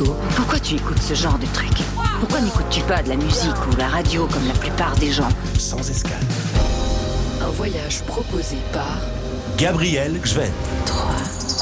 bateau. Pourquoi tu écoutes ce genre de truc? Pourquoi n'écoutes-tu pas de la musique ou la radio comme la plupart des gens? Sans escale. Un voyage proposé par Gabriel Gven. 3.